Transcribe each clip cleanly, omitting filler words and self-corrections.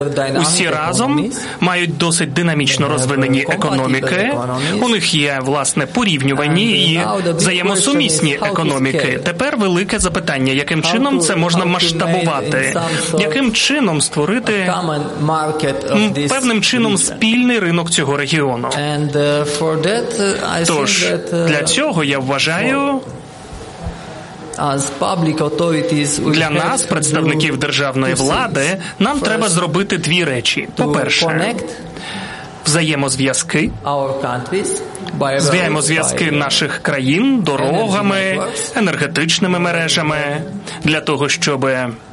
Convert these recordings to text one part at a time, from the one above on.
Усі разом мають досить динамічно розвинені економіки, у них є, власне, порівнювані і взаємосумісні економіки. Тепер велике запитання, яким чином це можна масштабувати? Яким чином створити певним чином спільний ринок цього регіону? Тож, для цього, я вважаю, для нас, представників державної влади, нам треба зробити дві речі. По-перше, взаємозв'язки наших країн дорогами, енергетичними мережами, для того, щоб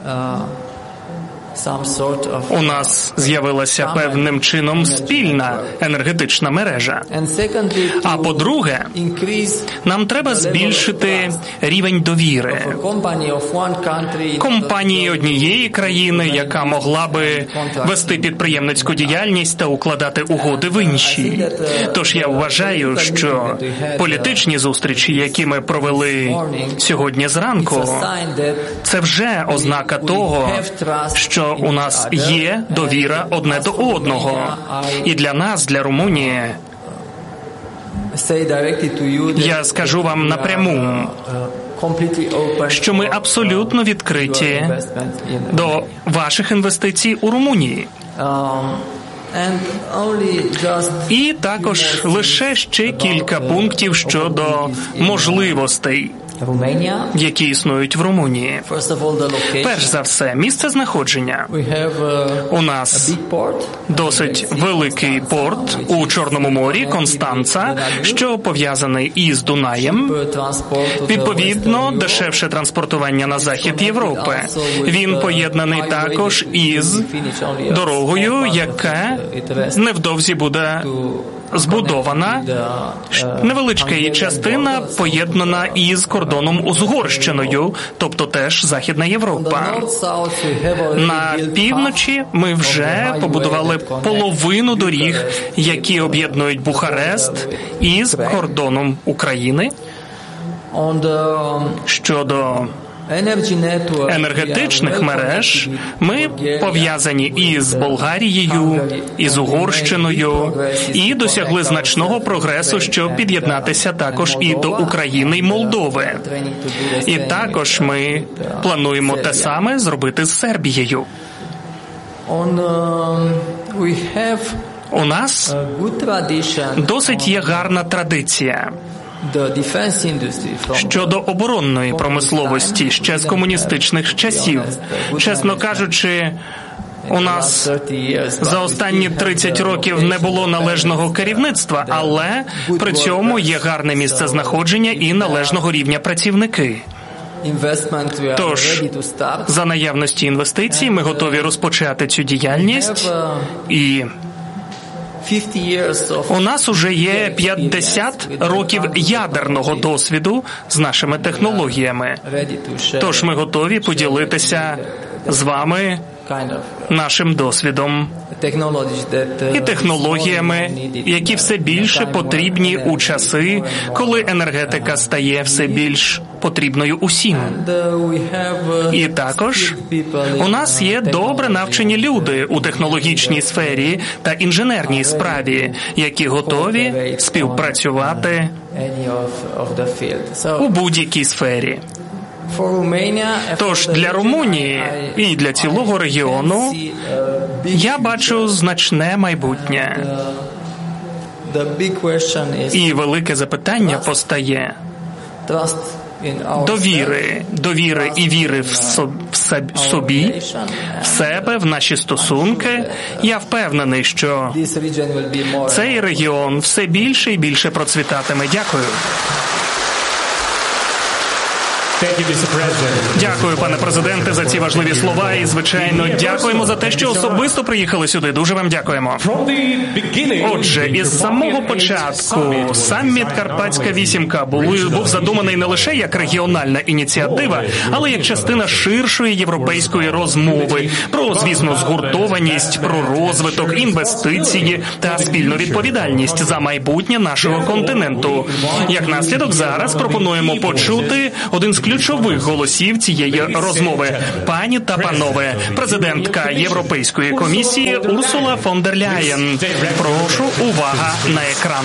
у нас з'явилася певним чином спільна енергетична мережа. А по-друге, нам треба збільшити рівень довіри. Компанії однієї країни, яка могла би вести підприємницьку діяльність та укладати угоди в іншій. Тож я вважаю, що політичні зустрічі, які ми провели сьогодні зранку, це вже ознака того, що у нас є довіра одне до одного. І для нас, для Румунії, я скажу вам напряму, що ми абсолютно відкриті до ваших інвестицій у Румунії. І також лише ще кілька пунктів щодо можливостей, які існують в Румунії. Перш за все, місце знаходження. У нас досить великий порт у Чорному морі, Констанца, що пов'язаний із Дунаєм. Відповідно, дешевше транспортування на захід Європи. Він поєднаний також із дорогою, яка невдовзі буде збудована. Невеличка її частина поєднана із кордоном з Угорщиною, тобто теж Західна Європа. На півночі ми вже побудували половину доріг, які об'єднують Бухарест із кордоном України. Щодо енергетичних мереж ми пов'язані із Болгарією, із Угорщиною і досягли значного прогресу, щоб під'єднатися також і до України й Молдови. І також ми плануємо те саме зробити з Сербією. У нас досить є гарна традиція щодо оборонної промисловості ще з комуністичних часів. Чесно кажучи, у нас за останні 30 років не було належного керівництва, але при цьому є гарне місцезнаходження і належного рівня працівники. Тож, за наявності інвестицій ми готові розпочати цю діяльність, і у нас уже є 50 років ядерного досвіду з нашими технологіями. Тож ми готові поділитися з вами нашим досвідом і технологіями, які все більше потрібні у часи, коли енергетика стає все більш потрібною усім. І також у нас є добре навчені люди у технологічній сфері та інженерній справі, які готові співпрацювати у будь-якій сфері. Тож для Румунії і для цілого регіону я бачу значне майбутнє. І велике запитання постає довіри і віри в собі, в себе, в наші стосунки. Я впевнений, що цей регіон все більше і більше процвітатиме. Дякую. Дякую, пане президенте, за ці важливі слова і, звичайно, дякуємо за те, що особисто приїхали сюди. Дуже вам дякуємо. Отже, із самого початку саміт «Карпатська вісімка» був задуманий не лише як регіональна ініціатива, але як частина ширшої європейської розмови про, звісно, згуртованість, про розвиток, інвестиції та спільну відповідальність за майбутнє нашого континенту. Як наслідок, зараз пропонуємо почути один з ключових голосів цієї розмови. Пані та панове, президентка Європейської комісії Урсула фон дер Ляєн. Прошу, увага на екран.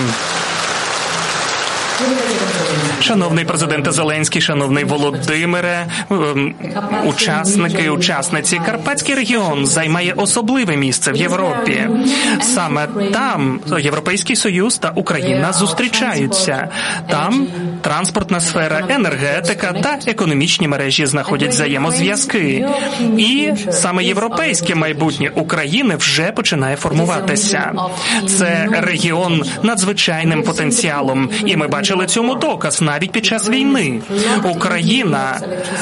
Шановний президенте Зеленський, шановний Володимире, учасники, учасниці, Карпатський регіон займає особливе місце в Європі. Саме там Європейський Союз та Україна зустрічаються. Там транспортна сфера, енергетика та економічні мережі знаходять взаємозв'язки. І саме європейське майбутнє України вже починає формуватися. Це регіон надзвичайним потенціалом, і ми бачили цьому доказ навіть під час війни. Україна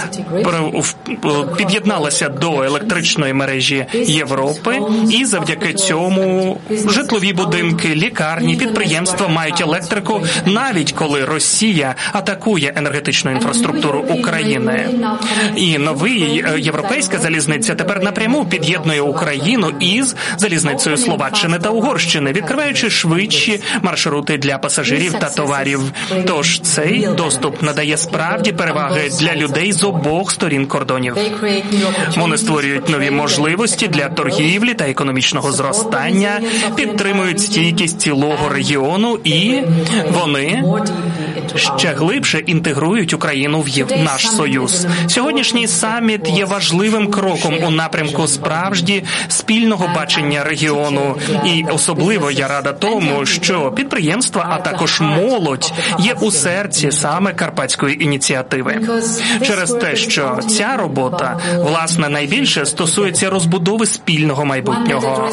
під'єдналася до електричної мережі Європи, і завдяки цьому житлові будинки, лікарні, підприємства мають електрику, навіть коли Росія атакує енергетичну інфраструктуру України. І новий європейська залізниця тепер напряму під'єднує Україну із залізницею Словаччини та Угорщини, відкриваючи швидші маршрути для пасажирів та товарів. Тож цей доступ надає справді переваги для людей з обох сторін кордонів. Вони створюють нові можливості для торгівлі та економічного зростання, підтримують стійкість цілого регіону і вони ще глибше інтегрують Україну в наш Союз. Сьогоднішній саміт є важливим кроком у напрямку справді спільного бачення регіону. І особливо я рада тому, що підприємства, а також молодь є у серці саме Карпатської ініціативи. Через те, що ця робота, власне, найбільше стосується розбудови спільного майбутнього.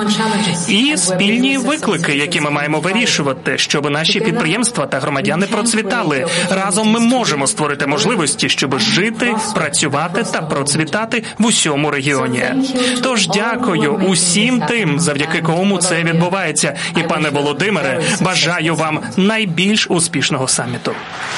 І спільні виклики, які ми маємо вирішувати, щоб наші підприємства та громадяни процвітали. Разом ми можемо створити можливості, щоб жити, працювати та процвітати в усьому регіоні. Тож дякую усім тим, завдяки кому це відбувається. І, пане Володимире, бажаю вам найбільш успішного саміту.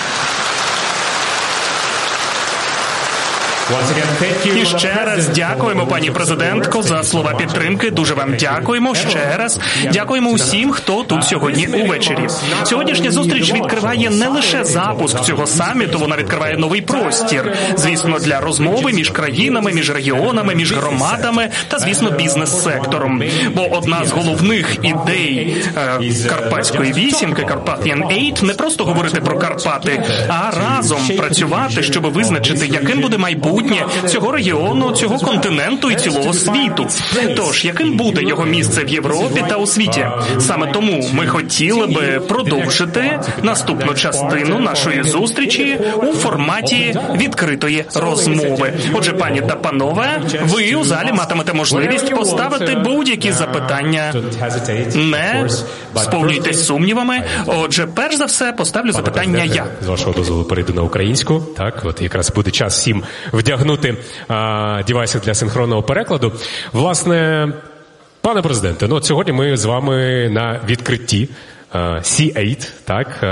І ще раз дякуємо, пані президентко, за слова підтримки. Дуже вам дякуємо. Ще раз дякуємо усім, хто тут сьогодні увечері. Сьогоднішня зустріч відкриває не лише запуск цього саміту, вона відкриває новий простір. Звісно, для розмови між країнами, між регіонами, між громадами та, звісно, бізнес-сектором. Бо одна з головних ідей Карпатської вісімки, Carpathian Eight, не просто говорити про Карпати, а разом працювати, щоб визначити, яким буде майбутнє цього регіону, цього континенту і цілого світу. Тож, яким буде його місце в Європі та у світі? Саме тому ми хотіли би продовжити наступну частину нашої зустрічі у форматі відкритої розмови. Отже, пані та панове, ви у залі матимете можливість поставити будь-які запитання. Не сповнюйтесь сумнівами. Отже, перш за все, поставлю запитання я. З вашого дозволу перейду на українську. Так, от якраз буде час всім вдягнути девайси для синхронного перекладу. Власне, пане президенте, ну от сьогодні ми з вами на відкритті C8, так,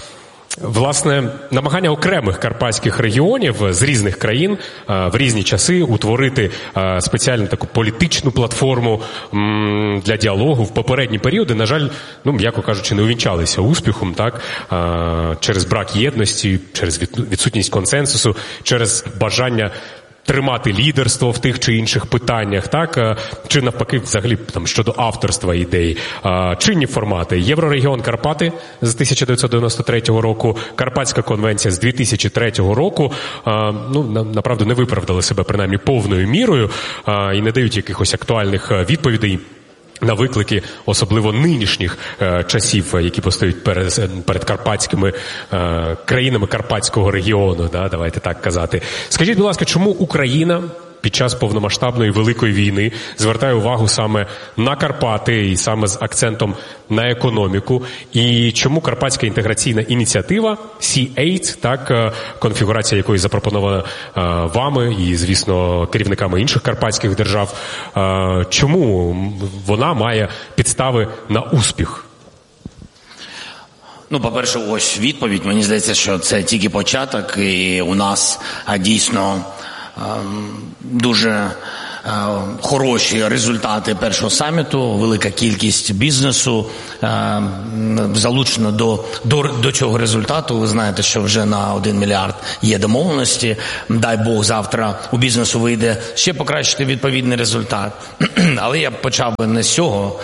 власне, намагання окремих карпатських регіонів з різних країн в різні часи утворити спеціальну таку політичну платформу для діалогу в попередні періоди, на жаль, ну, м'яко кажучи, не увінчалися успіхом, так, через брак єдності, через відсутність консенсусу, через бажання тримати лідерство в тих чи інших питаннях, так, чи навпаки, взагалі, там, щодо авторства ідей. Чинні формати. Єврорегіон Карпати з 1993 року, Карпатська конвенція з 2003 року, ну, направду, не виправдали себе, принаймні, повною мірою і не дають якихось актуальних відповідей на виклики, особливо нинішніх часів, які постають перед карпатськими країнами Карпатського регіону, да, давайте так казати. Скажіть, будь ласка, чому Україна під час повномасштабної великої війни звертає увагу саме на Карпати і саме з акцентом на економіку? І чому Карпатська інтеграційна ініціатива C8, так, конфігурація якої запропонована вами і, звісно, керівниками інших карпатських держав, чому вона має підстави на успіх? Ну, по-перше, ось відповідь. Мені здається, що це тільки початок, і у нас дійсно дуже хороші результати першого саміту, велика кількість бізнесу залучено до цього результату. Ви знаєте, що вже на 1 мільярд є домовленості. Дай Бог, завтра у бізнесу вийде ще покращити відповідний результат. Але я почав би не з цього.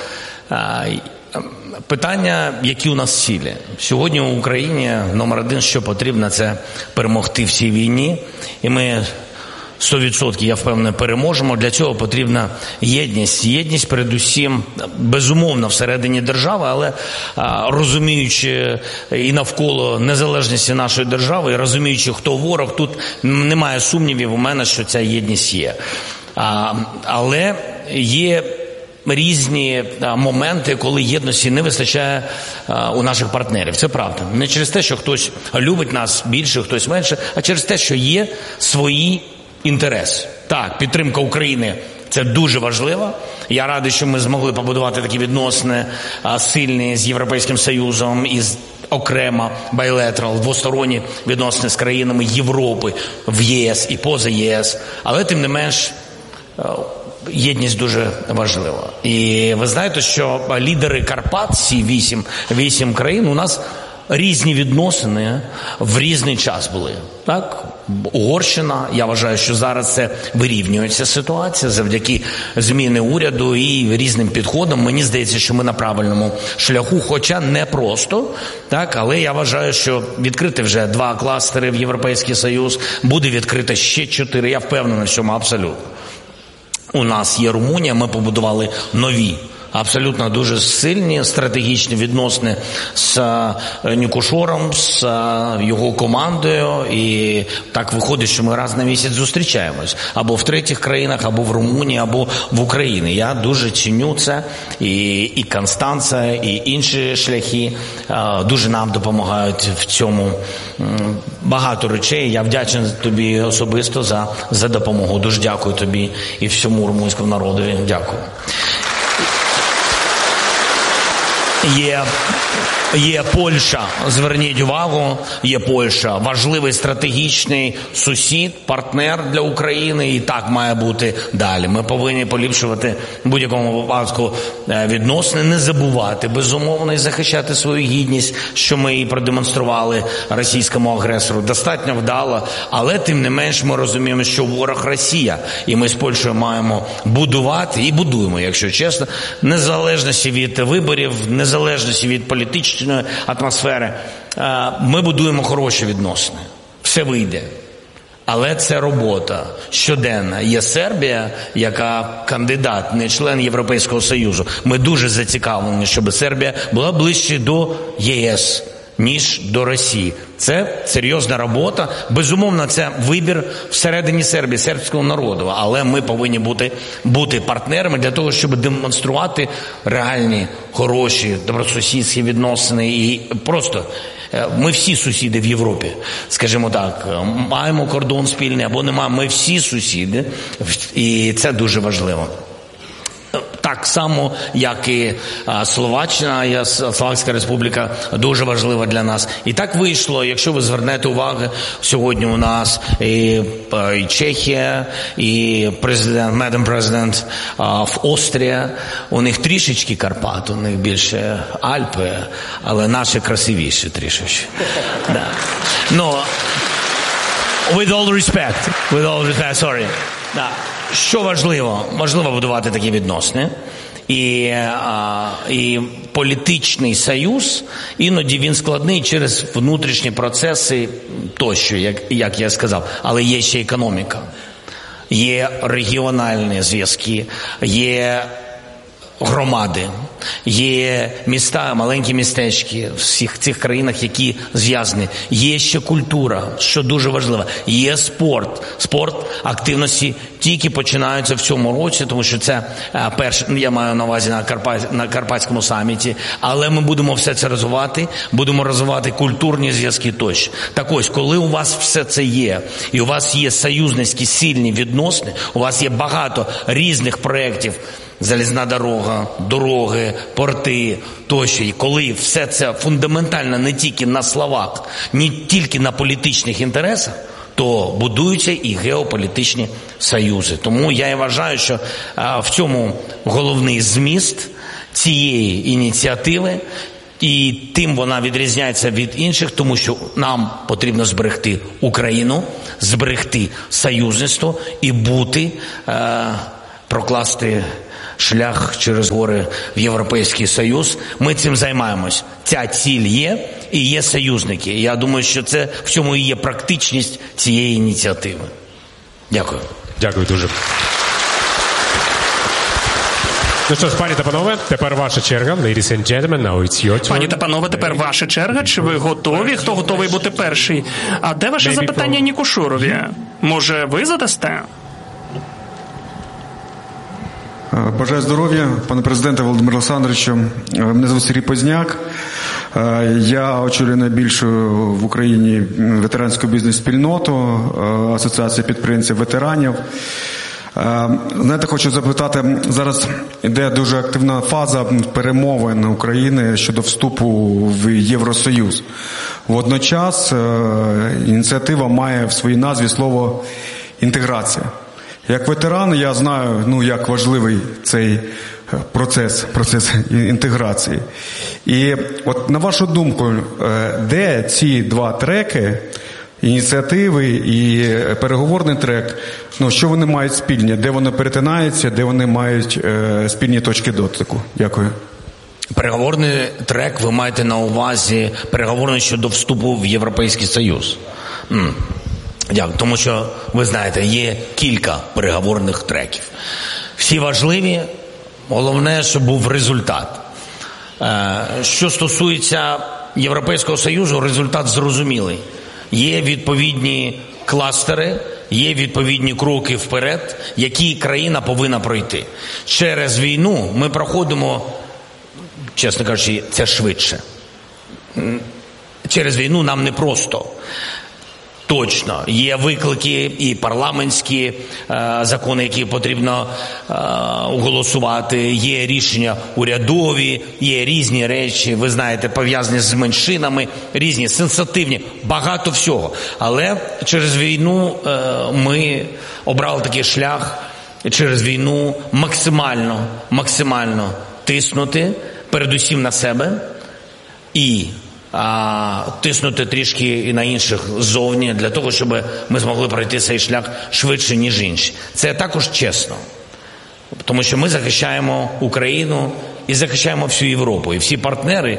Питання, які у нас цілі. Сьогодні в Україні номер один, що потрібно, це перемогти в цій війні. І ми 100%, я впевнений, переможемо. Для цього потрібна єдність. Єдність передусім, безумовно, всередині держави, але розуміючи і навколо незалежності нашої держави, і розуміючи, хто ворог, тут немає сумнівів у мене, що ця єдність є. Але є різні моменти, коли єдності не вистачає у наших партнерів. Це правда. Не через те, що хтось любить нас більше, хтось менше, а через те, що є свої інтереси. Так, підтримка України – це дуже важливо. Я радий, що ми змогли побудувати такі відносини сильні з Європейським Союзом і окремо bilateral, двосторонні відносини з країнами Європи в ЄС і поза ЄС. Але тим не менш єдність дуже важлива. І ви знаєте, що лідери Карпат, ці 8 країн, у нас різні відносини в різний час були. Так? Угорщина, я вважаю, що зараз це вирівнюється ситуація завдяки зміни уряду і різним підходам. Мені здається, що ми на правильному шляху, хоча не просто, так, але я вважаю, що відкрити вже 2 кластери в Європейський Союз, буде відкрито ще 4, я впевнений в цьому абсолютно. У нас є Румунія, ми побудували нові, абсолютно дуже сильні стратегічні відносини з Нікушором, з його командою. І так виходить, що ми раз на місяць зустрічаємось. Або в третіх країнах, або в Румунії, або в Україні. Я дуже ціню це. І Констанца, і інші шляхи дуже нам допомагають в цьому. Багато речей. Я вдячний тобі особисто за допомогу. Дуже дякую тобі і всьому румунському народові. Дякую. Є Польща, зверніть увагу, є Польща, важливий стратегічний сусід, партнер для України, і так має бути далі. Ми повинні поліпшувати в будь-якому випадку відносини, не забувати, безумовно, і захищати свою гідність, що ми і продемонстрували російському агресору. Достатньо вдало, але тим не менш ми розуміємо, що ворог Росія, і ми з Польщею маємо будувати, і будуємо, якщо чесно, незалежності від виборів, незалежності від політичної атмосфери, ми будуємо хороші відносини. Все вийде. Але це робота щоденна. Є Сербія, яка кандидат, не член Європейського Союзу. Ми дуже зацікавлені, щоб Сербія була ближче до ЄС, ніж до Росії. Це серйозна робота. Безумовно, це вибір всередині Сербії, сербського народу. Але ми повинні бути партнерами для того, щоб демонструвати реальні, хороші, добросусідські відносини. І просто ми всі сусіди в Європі, скажімо так. Маємо кордон спільний або не маємо. Ми всі сусіди. І це дуже важливо. Так само, як і Словаччина, Словацька Республіка дуже важлива для нас. І так вийшло, якщо ви звернете увагу, сьогодні у нас і Чехія, і мадам президент в Австрії, у них трішечки Карпат, у них більше Альпи, але наші красивіші трішечки. Да. No, with all respect, sorry. Да. Що важливо? Важливо будувати такі відносини. І політичний союз, іноді він складний через внутрішні процеси тощо, як я сказав. Але є ще економіка, є регіональні зв'язки, є громади, є міста, маленькі містечки в всіх цих країнах, які зв'язані. Є ще культура, що дуже важливо. Є спорт. Спорт, активності тільки починаються в цьому році, тому що це перше, я маю на увазі на Карпатському саміті, але ми будемо все це розвивати, будемо розвивати культурні зв'язки тощо. Так ось, коли у вас все це є, і у вас є союзницькі сильні відносини, у вас є багато різних проєктів, залізна дорога, дороги, порти тощо. І коли все це фундаментально не тільки на словах, не тільки на політичних інтересах, то будуються і геополітичні союзи. Тому я і вважаю, що в цьому головний зміст цієї ініціативи, і тим вона відрізняється від інших, тому що нам потрібно зберегти Україну, зберегти союзництво і прокласти шлях через гори в Європейський Союз. Ми цим займаємось. Ця ціль є і є союзники. Я думаю, що в цьому і є практичність цієї ініціативи. Дякую. Дякую дуже. Ну що ж, пані та панове, тепер ваша черга. Ladies and gentlemen, now it's your turn. Пані та панове, тепер ваша черга. Чи ви готові? Хто готовий бути перший? А де ваше запитання Нікушурові? Може, ви задасте? Бажаю здоров'я, пане президенте Володимире Олександровичу. Мене звуть Сергій Позняк. Я очолюю найбільшу в Україні ветеранську бізнес-спільноту, Асоціація підприємців ветеранів. Знаєте, хочу запитати, зараз йде дуже активна фаза перемовин України щодо вступу в Євросоюз. Водночас ініціатива має в своїй назві слово «інтеграція». Як ветеран я знаю, як важливий цей процес інтеграції. І от на вашу думку, де ці два треки, ініціативи і переговорний трек, що вони мають спільне, де вони перетинаються, де вони мають спільні точки дотику? Дякую. Переговорний трек, ви маєте на увазі переговорний щодо вступу в Європейський Союз? Дякую, тому що, ви знаєте, є кілька переговорних треків. Всі важливі, головне, щоб був результат. Що стосується Європейського Союзу, результат зрозумілий. Є відповідні кластери, є відповідні кроки вперед, які країна повинна пройти. Через війну ми проходимо, чесно кажучи, це швидше. Через війну нам непросто. Точно, є виклики і парламентські закони, які потрібно оголосувати, є рішення урядові, є різні речі, ви знаєте, пов'язані з меншинами, різні, сенситивні, багато всього. Але через війну ми обрали такий шлях, через війну максимально тиснути, передусім на себе і тиснути трішки і на інших ззовні, для того, щоб ми змогли пройти цей шлях швидше, ніж інші. Це також чесно. Тому що ми захищаємо Україну і захищаємо всю Європу. І всі партнери,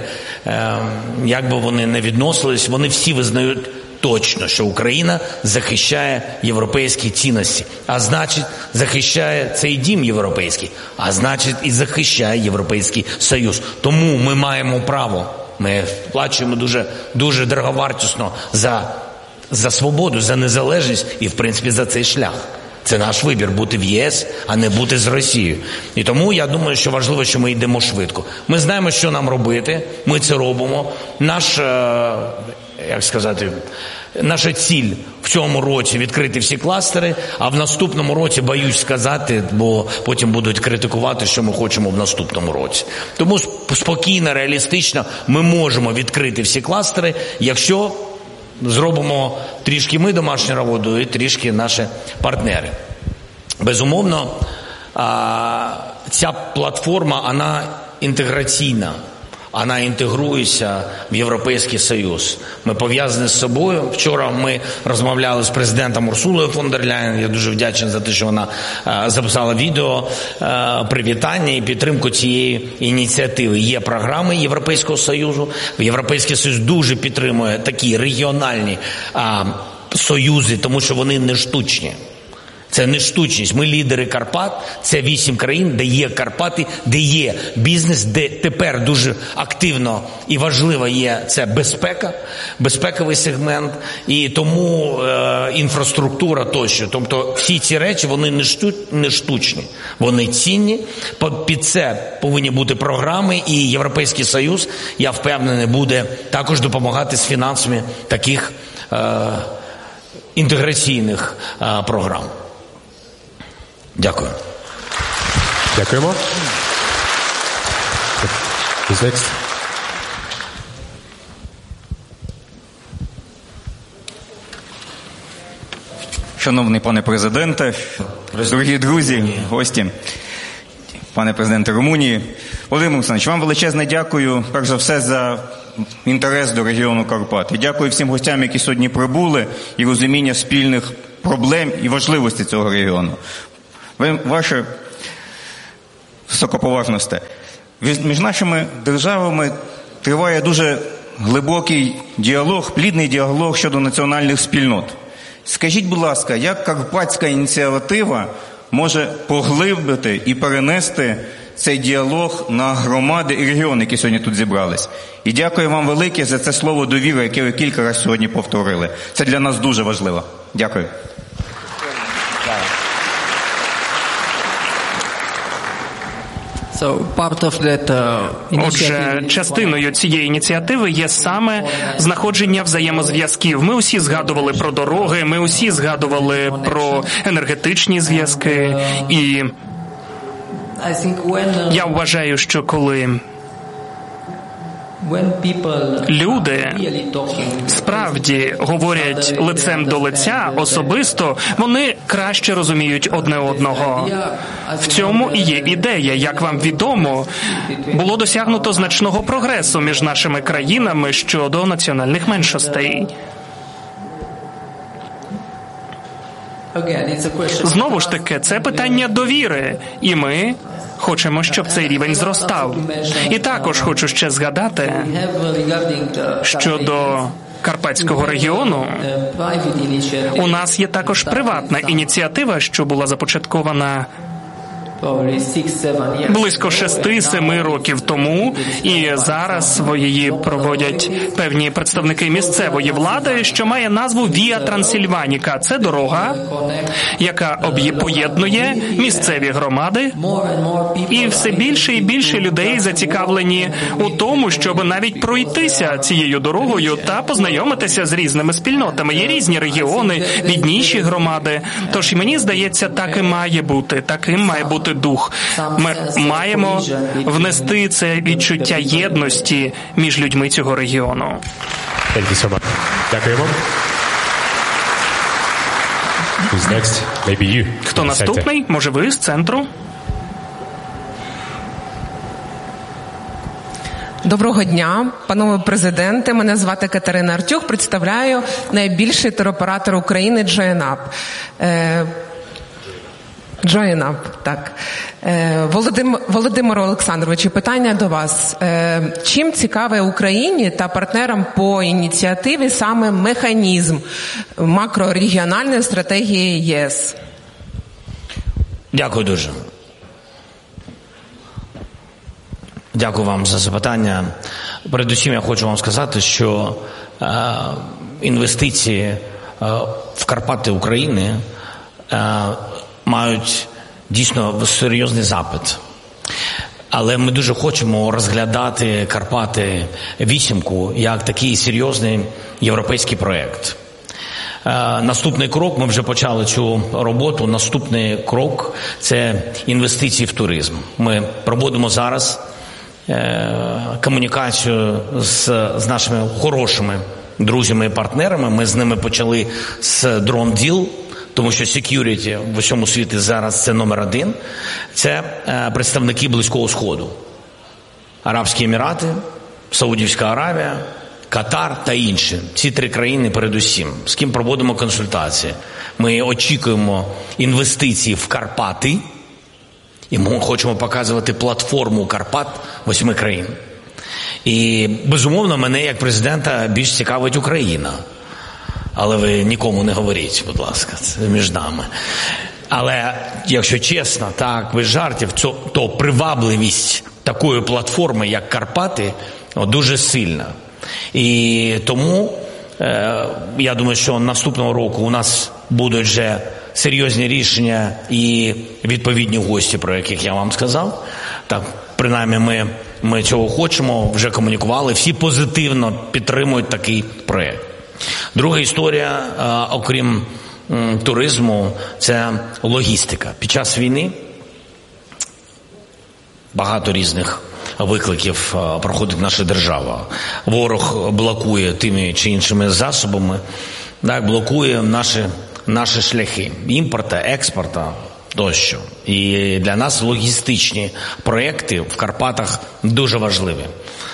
як би вони не відносились, вони всі визнають точно, що Україна захищає європейські цінності. А значить, захищає цей дім європейський. А значить, і захищає Європейський Союз. Тому ми маємо право. Ми плачуємо дуже дороговартісно за свободу, за незалежність і, в принципі, за цей шлях. Це наш вибір – бути в ЄС, а не бути з Росією. І тому я думаю, що важливо, що ми йдемо швидко. Ми знаємо, що нам робити, ми це робимо. Наша ціль в цьому році відкрити всі кластери, а в наступному році, боюсь сказати, бо потім будуть критикувати, що ми хочемо в наступному році. Тому спокійно, реалістично ми можемо відкрити всі кластери, якщо зробимо трішки ми домашню роботу і трішки наші партнери. Безумовно, ця платформа, вона інтеграційна. Вона інтегрується в Європейський Союз. Ми пов'язані з собою. Вчора ми розмовляли з президентом Урсулою фон дер Ляєн. Я дуже вдячний за те, що вона записала відео привітання і підтримку цієї ініціативи. Є програми Європейського Союзу. Європейський Союз дуже підтримує такі регіональні союзи, тому що вони не штучні. Це не штучність. Ми лідери Карпат, це 8 країн, де є Карпати, де є бізнес, де тепер дуже активно і важливо є це безпека, безпековий сегмент, і тому інфраструктура тощо. Тобто всі ці речі, вони не штучні, вони цінні. Під це повинні бути програми, і Європейський Союз, я впевнений, буде також допомагати з фінансами таких інтеграційних програм. Дякую. Дякуємо. Шановний пане президенте, дорогі друзі, гості, пане президенте Румунії. Володимир Олександрович, вам величезне дякую, перш за все, за інтерес до регіону Карпат. І дякую всім гостям, які сьогодні прибули, і розуміння спільних проблем і важливості цього регіону. Ваше високоповажносте, між нашими державами триває дуже глибокий діалог, плідний діалог щодо національних спільнот. Скажіть, будь ласка, як карпатська ініціатива може поглибити і перенести цей діалог на громади і регіони, які сьогодні тут зібрались? І дякую вам велике за це слово довіри, яке ви кілька разів сьогодні повторили. Це для нас дуже важливо. Дякую. Отже, частиною цієї ініціативи є саме знаходження взаємозв'язків. Ми усі згадували про дороги, ми усі згадували про енергетичні зв'язки. І я вважаю, що коли люди справді говорять лицем до лиця, особисто, вони краще розуміють одне одного. В цьому і є ідея. Як вам відомо, було досягнуто значного прогресу між нашими країнами щодо національних меншостей. Знову ж таки, це питання довіри, і ми хочемо, щоб цей рівень зростав. І також хочу ще згадати, щодо Карпатського регіону, у нас є також приватна ініціатива, що була започаткована близько 6-7 років тому, і зараз її проводять певні представники місцевої влади, що має назву Віа Трансильваніка. Це дорога, яка поєднує місцеві громади, і все більше і більше людей зацікавлені у тому, щоб навіть пройтися цією дорогою та познайомитися з різними спільнотами. Є різні регіони, бідніші громади. Тож мені здається, так і має бути. Таким має бути дух. Ми маємо внести це відчуття єдності між людьми цього регіону. Thank you so much. Дякуємо. Who's next? Maybe you. Хто наступний? Може ви з центру? Доброго дня, панове президенте. Мене звати Катерина Артюх. Представляю найбільший туроператор України JoinUp. JoinUp, так. Володимир Олександрович, питання до вас. Чим цікавий Україні та партнерам по ініціативі саме механізм макрорегіональної стратегії ЄС? Дякую дуже. Дякую вам за запитання. Передусім я хочу вам сказати, що інвестиції в Карпати України мають дійсно серйозний запит. Але ми дуже хочемо розглядати Карпати вісімку як такий серйозний європейський проєкт. Наступний крок, ми вже почали цю роботу, наступний крок – це інвестиції в туризм. Ми проводимо зараз комунікацію з нашими хорошими друзями і партнерами. Ми з ними почали з Drone Deal, тому що security в усьому світі зараз це номер один. Це представники Близького Сходу. Арабські Емірати, Саудівська Аравія, Катар та інші. Ці три країни передусім. З ким проводимо консультації. Ми очікуємо інвестиції в Карпати, і ми хочемо показувати платформу Карпат 8 країн. І, безумовно, мене як президента більш цікавить Україна. Але ви нікому не говоріть, будь ласка, це між нами. Але, якщо чесно, так, без жартів, то привабливість такої платформи, як Карпати, дуже сильна. І тому, я думаю, що наступного року у нас будуть вже серйозні рішення і відповідні гості, про яких я вам сказав. Так, принаймні ми цього хочемо, вже комунікували, всі позитивно підтримують такий проєкт. Друга історія, окрім туризму, це логістика. Під час війни багато різних викликів проходить наша держава. Ворог блокує тими чи іншими засобами, так, блокує наші наші шляхи імпорту, експорту тощо. І для нас логістичні проекти в Карпатах дуже важливі.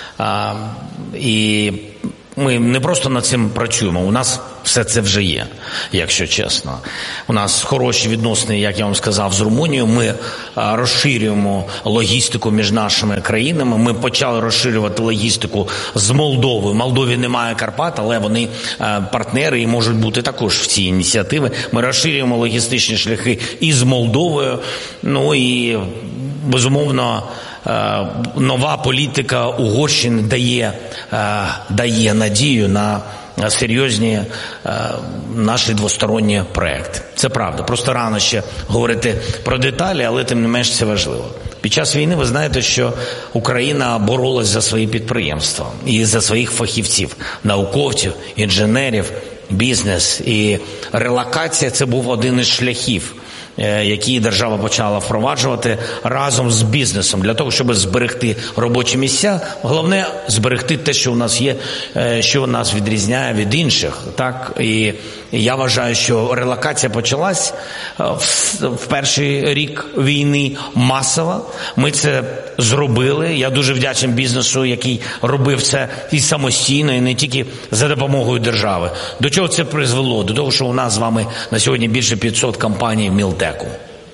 І ми не просто над цим працюємо, у нас все це вже є, якщо чесно. У нас хороші відносини, як я вам сказав, з Румунією. Ми розширюємо логістику між нашими країнами. Ми почали розширювати логістику з Молдовою. В Молдові немає Карпат, але вони партнери і можуть бути також в цій ініціативі. Ми розширюємо логістичні шляхи і з Молдовою. Ну і, безумовно, нова політика Угорщини дає надію на серйозні наші двосторонні проекти. Це правда. Просто рано ще говорити про деталі, але тим не менш це важливо. Під час війни ви знаєте, що Україна боролась за свої підприємства і за своїх фахівців, науковців, інженерів, бізнес. І релокація – це був один із шляхів, які держава почала впроваджувати разом з бізнесом, для того, щоб зберегти робочі місця. Головне – зберегти те, що у нас є, що нас відрізняє від інших. Так? І я вважаю, що релокація почалась в перший рік війни масово. Ми це зробили. Я дуже вдячний бізнесу, який робив це і самостійно, і не тільки за допомогою держави. До чого це призвело? До того, що у нас з вами на сьогодні більше 500 компаній в Мілтеку.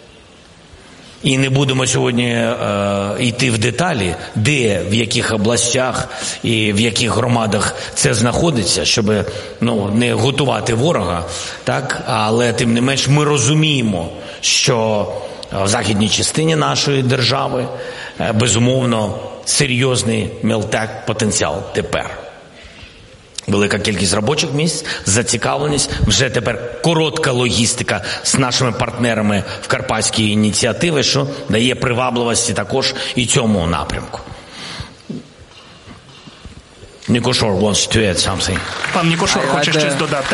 І не будемо сьогодні йти в деталі, де, в яких областях і в яких громадах це знаходиться, щоб не готувати ворога, так? Але тим не менш ми розуміємо, що в західній частині нашої держави безумовно серйозний Мілтек потенціал тепер. Велика кількість робочих місць, зацікавленість, вже тепер коротка логістика з нашими партнерами в Карпатській ініціативі, що дає привабливості також і цьому напрямку. Нікошор wants to add something. Пан Нікошор хоче щось додати.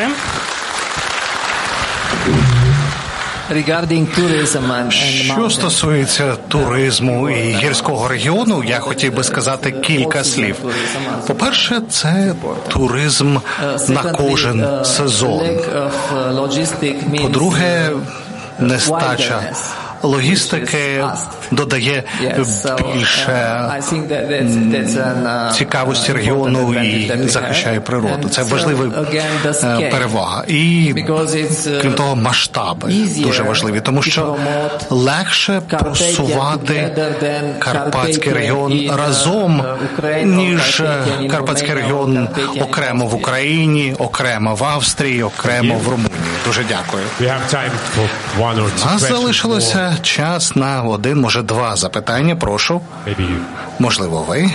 Що стосується туризму і гірського регіону, я хотів би сказати кілька слів. По-перше, це туризм на кожен сезон. По-друге, нестача логістики додає більше цікавості регіону і захищає природу. Це важлива перевага. І, крім того, масштаби дуже важливі, тому що легше просувати Карпатський регіон разом, ніж Карпатський регіон окремо в Україні, окремо в Австрії, окремо в Румунії. Дуже дякую. У нас залишилося час на один, може два запитання. Прошу. Можливо, ви?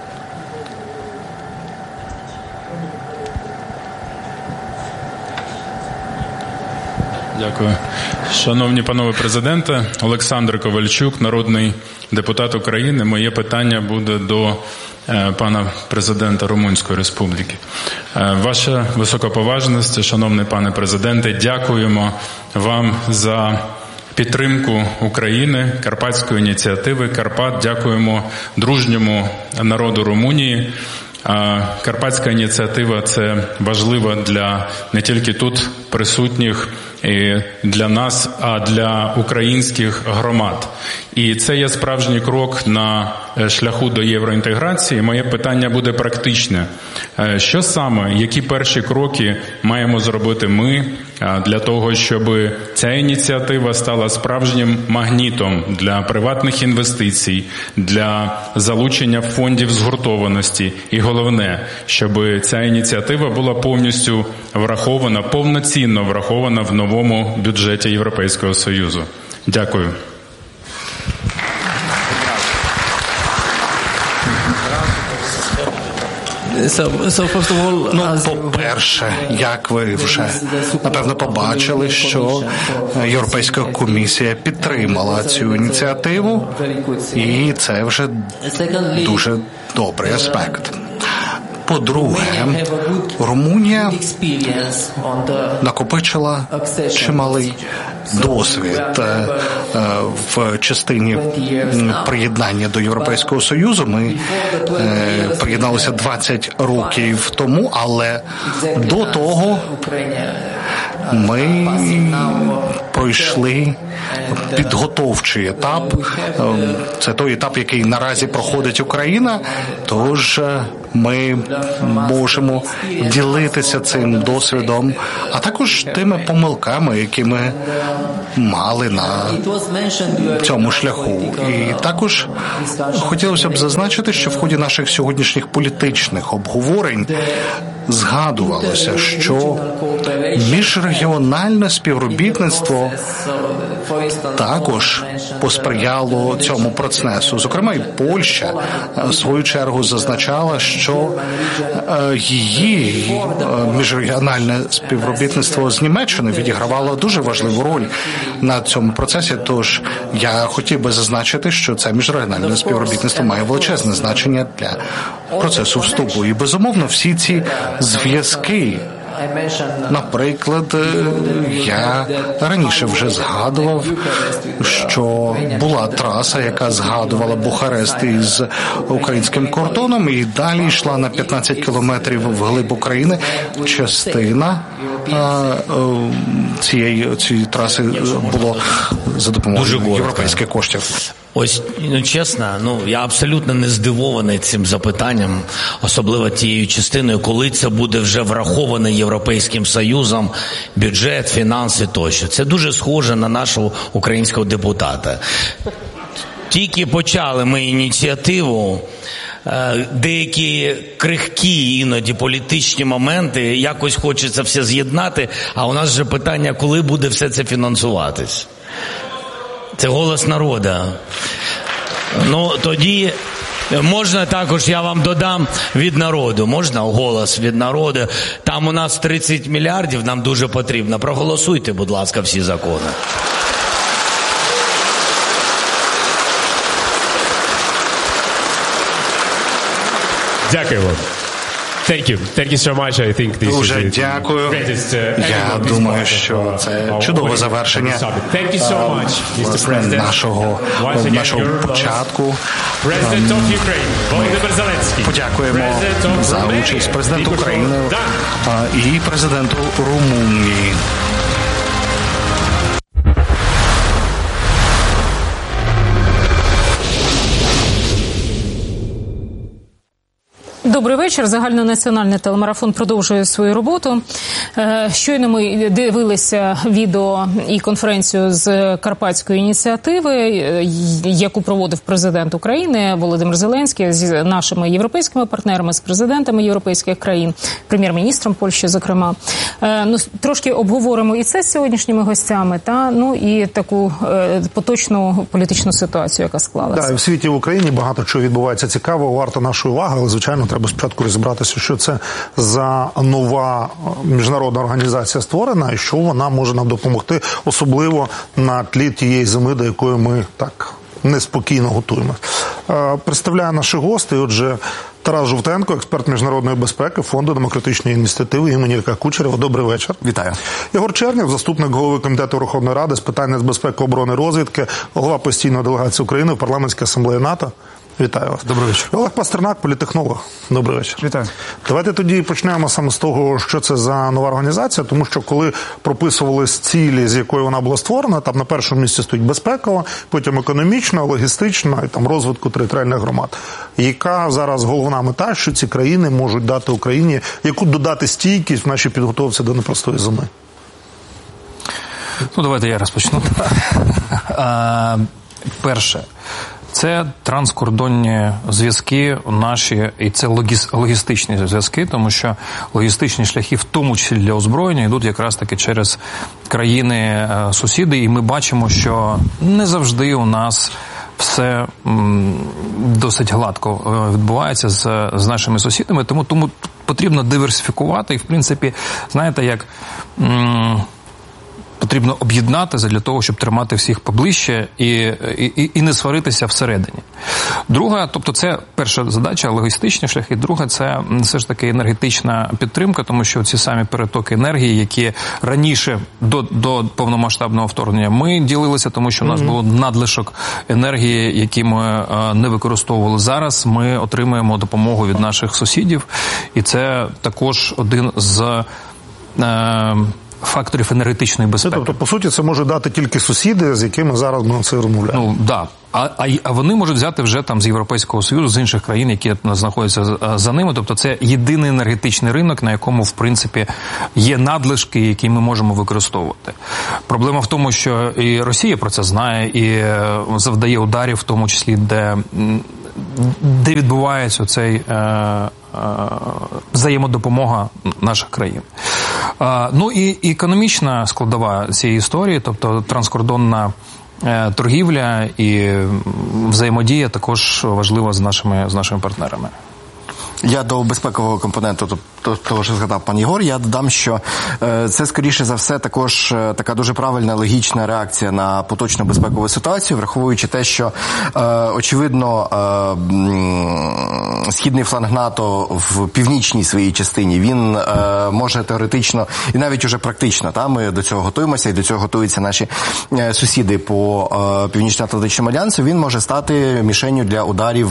Дякую. Шановні панове президенте, Олександр Ковальчук, народний депутат України. Моє питання буде до пана президента Румунської Республіки. Ваша високоповажність, шановний пане президенте, дякуємо вам за підтримку України, Карпатської ініціативи Карпат. Дякуємо дружньому народу Румунії. Карпатська ініціатива – це важливо для не тільки тут присутніх і для нас, а для українських громад. І це є справжній крок на шляху до євроінтеграції. Моє питання буде практичне. Що саме, які перші кроки маємо зробити ми для того, щоб ця ініціатива стала справжнім магнітом для приватних інвестицій, для залучення фондів згуртованості і головне, щоб ця ініціатива була повністю врахована, повноцінно врахована в новому бюджеті Європейського Союзу. Дякую. По-перше, як ви вже, напевно, побачили, що Європейська комісія підтримала цю ініціативу, і це вже дуже добрий аспект. По-друге, Румунія накопичила чималий досвід в частині приєднання до Європейського Союзу. Ми приєдналися 20 років тому, але до того ми пройшли підготовчий етап. Це той етап, який наразі проходить Україна, тож ми можемо ділитися цим досвідом, а також тими помилками, які ми мали на цьому шляху. І також хотілося б зазначити, що в ході наших сьогоднішніх політичних обговорень згадувалося, що міжрегіональне співробітництво також посприяло цьому процесу. Зокрема, і Польща в свою чергу зазначала, що її міжрегіональне співробітництво з Німеччиною відігравало дуже важливу роль на цьому процесі. Тож я хотів би зазначити, що це міжрегіональне співробітництво має величезне значення для процесу вступу. І, безумовно, всі ці зв'язки, наприклад, я раніше вже згадував, що була траса, яка згадувала Бухарест із українським кордоном, і далі йшла на 15 кілометрів вглиб України. Частина цієї траси було за допомогою європейських коштів. Ось, чесно, я абсолютно не здивований цим запитанням, особливо тією частиною, коли це буде вже враховано Європейським Союзом, бюджет, фінанси тощо. Це дуже схоже на нашого українського депутата. Тільки почали ми ініціативу, деякі крихкі іноді політичні моменти, якось хочеться все з'єднати, а у нас же питання, коли буде все це фінансуватись. Це голос народу. Тоді можна також, я вам додам від народу. Можна голос від народу? Там у нас 30 мільярдів, нам дуже потрібно. Проголосуйте, будь ласка, всі закони. Дякую вам. Thank you. Thank you so much. I think this Дуже дякую. Я думаю, що це чудове завершення нашого початку. Подякуємо за участь президенту України і президенту Румунії. Добрий вечір. Загальнонаціональний телемарафон продовжує свою роботу. Щойно ми дивилися відео і конференцію з Карпатської ініціативи, яку проводив президент України Володимир Зеленський з нашими європейськими партнерами, з президентами європейських країн, прем'єр-міністром Польщі, зокрема. Трошки обговоримо і це з сьогоднішніми гостями, і таку поточну політичну ситуацію, яка склалася. Так, в світі, в Україні багато чого відбувається цікаво, варто нашої уваги, але, звичайно, треба спочатку розібратися, що це за нова міжнародна організація створена і що вона може нам допомогти, особливо на тлі тієї зими, до якої ми так неспокійно готуємо. Представляю наших гостей. Отже, Тарас Жовтенко, експерт міжнародної безпеки Фонду демократичної ініціативи імені Ілля Кучерєва. Добрий вечір. Вітаю. Єгор Чернєв, заступник голови Комітету Верховної Ради з питань нацбезпеки, оборони, розвідки, голова постійної делегації України в Парламентській асамблеї НАТО. Вітаю вас. Добрий вечір. Олег Пастернак, політехнолог. Добрий вечір. Вітаю. Давайте тоді почнемо саме з того, що це за нова організація, тому що коли прописувались цілі, з якої вона була створена, там на першому місці стоїть безпекова, потім економічна, логістична і там розвитку територіальних громад. Яка зараз головна мета, що ці країни можуть дати Україні, яку додати стійкість в нашій підготовці до непростої зими? Давайте я розпочну. Перше. Це транскордонні зв'язки наші, і це логістичні зв'язки, тому що логістичні шляхи, в тому числі для озброєння, йдуть якраз таки через країни-сусіди, і ми бачимо, що не завжди у нас все досить гладко відбувається з нашими сусідами, тому потрібно диверсифікувати, і в принципі, знаєте, як потрібно об'єднати для того, щоб тримати всіх поближче і не сваритися всередині. Друга, тобто це перша задача, логістичні шляхи. Друга, це все ж таки енергетична підтримка, тому що ці самі перетоки енергії, які раніше до повномасштабного вторгнення ми ділилися, тому що у нас було надлишок енергії, які ми не використовували. Зараз ми отримуємо допомогу від наших сусідів, і це також один з факторів енергетичної безпеки. Тобто, по суті, це може дати тільки сусіди, з якими зараз ми це розмовляємо. Ну, да. А вони можуть взяти вже там з Європейського Союзу, з інших країн, які знаходяться за ними. Тобто це єдиний енергетичний ринок, на якому, в принципі, є надлишки, які ми можемо використовувати. Проблема в тому, що і Росія про це знає, і завдає ударів, в тому числі, де відбувається цей взаємодопомога наших країн. Ну і економічна складова цієї історії, тобто транскордонна торгівля і взаємодія також важлива з нашими партнерами. Я до безпекового компоненту, того, що згадав пан Єгор, я додам, що це, скоріше за все, також така дуже правильна, логічна реакція на поточну безпекову ситуацію, враховуючи те, що, очевидно, східний фланг НАТО в північній своїй частині, він може теоретично і навіть уже практично, ми до цього готуємося, і до цього готуються наші сусіди по Північно-Атлантичному альянсу, він може стати мішенню для ударів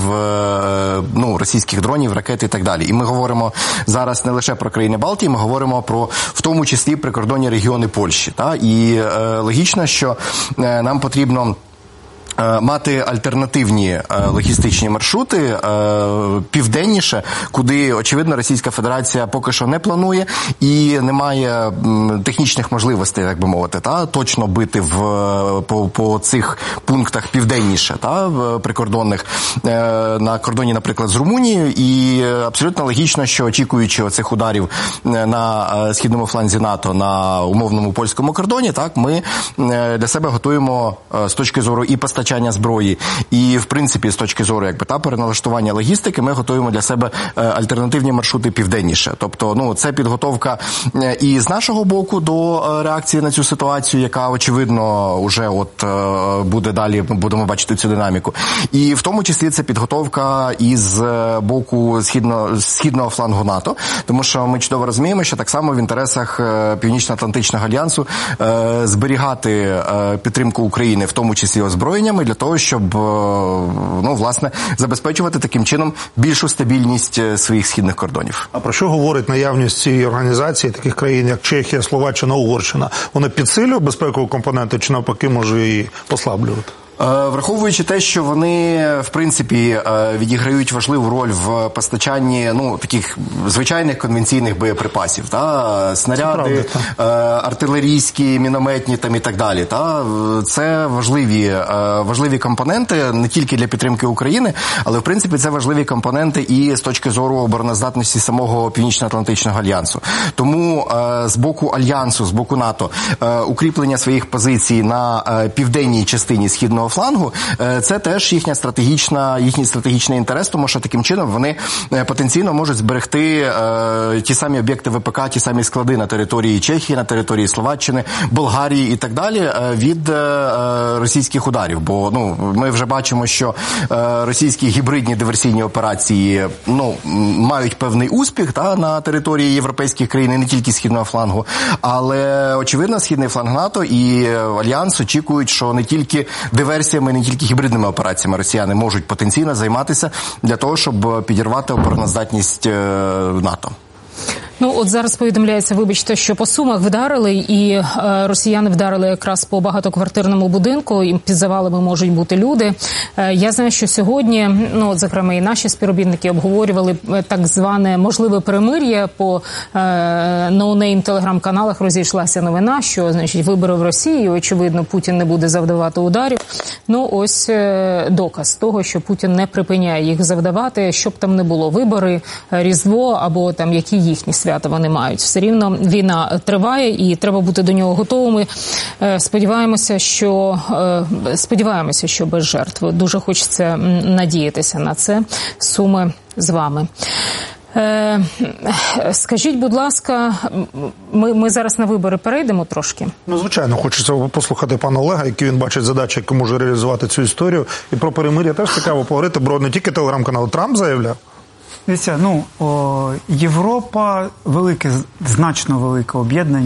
російських дронів, ракет і так далі. І ми говоримо зараз не лише про країни Балтії, ми говоримо про, в тому числі, прикордонні регіони Польщі. І логічно, що нам потрібно мати альтернативні логістичні маршрути південніше, куди, очевидно, Російська Федерація поки що не планує і не має технічних можливостей, так би мовити, точно бити по цих пунктах південніше, прикордонних, на кордоні, наприклад, з Румунією. І абсолютно логічно, що очікуючи оцих ударів на східному фланзі НАТО на умовному польському кордоні, ми для себе готуємо з точки зору і постачання зброї, і, в принципі, з точки зору переналаштування логістики, ми готуємо для себе альтернативні маршрути південніше. Тобто, це підготовка і з нашого боку до реакції на цю ситуацію, яка, очевидно, вже буде далі, будемо бачити цю динаміку. І в тому числі це підготовка із боку східного флангу НАТО, тому що ми чудово розуміємо, що так само в інтересах Північно-Атлантичного альянсу зберігати підтримку України, в тому числі озброєннями, для того, щоб, власне, забезпечувати таким чином більшу стабільність своїх східних кордонів. А про що говорить наявність цієї організації, таких країн, як Чехія, Словаччина, Угорщина? Вони підсилюють безпекові компоненти чи, навпаки, може її послаблювати? Враховуючи те, що вони, в принципі, відіграють важливу роль в постачанні, таких звичайних конвенційних боєприпасів, снаряди, артилерійські, мінометні і так далі. Це важливі компоненти не тільки для підтримки України, але, в принципі, це важливі компоненти і з точки зору обороноздатності самого Північно-Атлантичного альянсу. Тому з боку альянсу, з боку НАТО, укріплення своїх позицій на південній частині східного флангу, це теж їхній стратегічний інтерес, тому що таким чином вони потенційно можуть зберегти ті самі об'єкти ВПК, ті самі склади на території Чехії, на території Словаччини, Болгарії і так далі від російських ударів. Бо ми вже бачимо, що російські гібридні диверсійні операції мають певний успіх на території європейських країн, і не тільки східного флангу, але очевидно східний фланг НАТО і Альянс очікують, що не тільки диверсіями, не тільки гібридними операціями росіяни можуть потенційно займатися для того, щоб підірвати обороноздатність НАТО. От зараз повідомляється, вибачте, що по Сумах вдарили, і росіяни вдарили якраз по багатоквартирному будинку, і під завалами можуть бути люди. Я знаю, що сьогодні, зокрема, і наші співробітники обговорювали так зване можливе перемир'я. По ноунейм телеграм-каналах розійшлася новина, що, вибори в Росії, очевидно, Путін не буде завдавати ударів. Ось доказ того, що Путін не припиняє їх завдавати, щоб там не було вибори, Різдво або там які їхні свята вони мають. Все рівно війна триває і треба бути до нього готовими. Сподіваємося, що без жертв. Дуже хочеться надіятися на це. Суми з вами. Скажіть, будь ласка, ми зараз на вибори перейдемо трошки? Звичайно, хочеться послухати пана Олега, які він бачить задачі, які може реалізувати цю історію. І про перемир'я теж цікаво поговорити, бо не тільки телеграм-канал Трамп заявляв. Дивіться, Європа значно велике об'єднання,